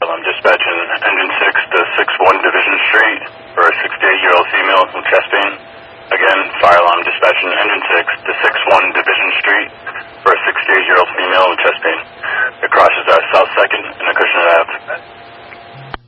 alarm dispatching engine 6 to 61 Division Street for a 68-year-old female with chest pain. Again, fire alarm dispatching engine 6 to 61 Division Street for a 68-year-old female with chest pain. The crashes are south